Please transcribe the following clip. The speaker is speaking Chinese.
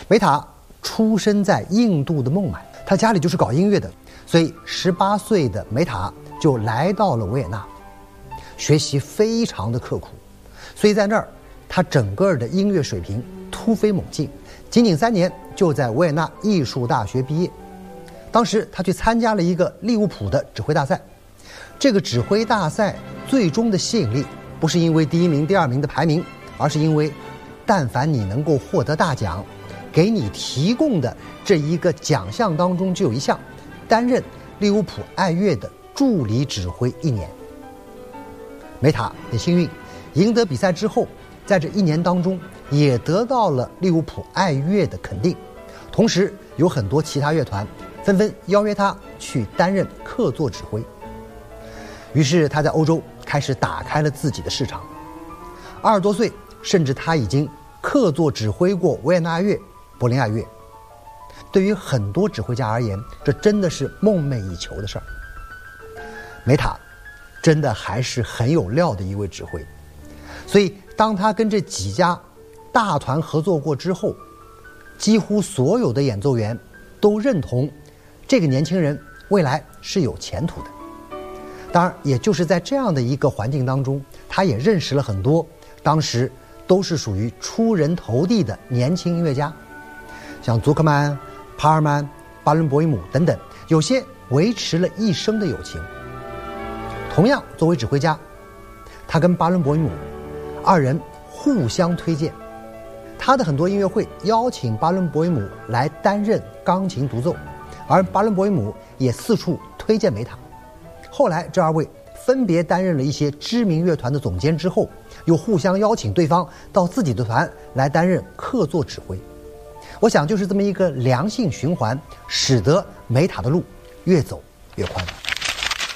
梅塔出生在印度的孟买，他家里就是搞音乐的，所以18岁的梅塔就来到了维也纳，学习非常的刻苦，所以在那儿他整个的音乐水平突飞猛进，仅仅3年就在维也纳艺术大学毕业。当时他去参加了一个利物浦的指挥大赛，这个指挥大赛最终的吸引力不是因为第1名、第2名的排名，而是因为但凡你能够获得大奖，给你提供的这一个奖项当中就有一项，担任利物浦爱乐的助理指挥1年。梅塔很幸运，赢得比赛之后，在这1年当中也得到了利物浦爱乐的肯定，同时有很多其他乐团纷纷邀约他去担任客座指挥。于是他在欧洲开始打开了自己的市场。20多岁，甚至他已经客座指挥过维也纳爱乐、柏林爱乐。对于很多指挥家而言，这真的是梦寐以求的事儿。梅塔真的还是很有料的一位指挥，所以当他跟这几家大团合作过之后，几乎所有的演奏员都认同这个年轻人未来是有前途的。当然，也就是在这样的一个环境当中，他也认识了很多当时都是属于出人头地的年轻音乐家，像祖克曼、帕尔曼、巴伦博伊姆等等，有些维持了一生的友情。同样作为指挥家，他跟巴伦博伊姆2人互相推荐，他的很多音乐会邀请巴伦博伊姆来担任钢琴独奏，而巴伦博伊姆也四处推荐梅塔。后来这2位分别担任了一些知名乐团的总监之后，又互相邀请对方到自己的团来担任客座指挥。我想就是这么一个良性循环，使得梅塔的路越走越宽了。